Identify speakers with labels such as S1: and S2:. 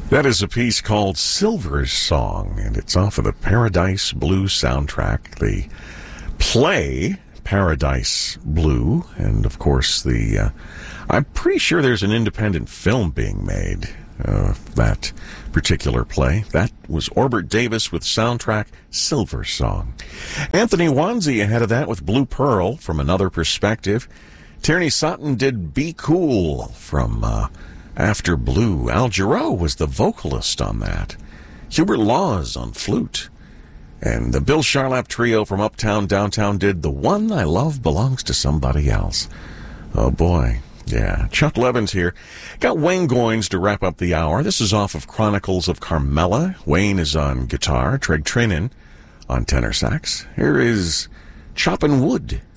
S1: That is a piece called Silver's Song, and it's off of the Paradise Blue soundtrack. The play, Paradise Blue, and of course I'm pretty sure there's an independent film being made of that particular play. That was Orbert Davis with soundtrack Silver's Song. Anthony Wanzi ahead of that with Blue Pearl from Another Perspective. Tierney Sutton did Be Cool from After Blue. Al Jarreau was the vocalist on that. Hubert Laws on flute. And the Bill Charlap Trio from Uptown Downtown did The One I Love Belongs to Somebody Else. Oh boy. Yeah. Chuck Levins here. Got Wayne Goins to wrap up the hour. This is off of Chronicles of Carmela. Wayne is on guitar. Treg Trinan on tenor sax. Here is Choppin' Wood.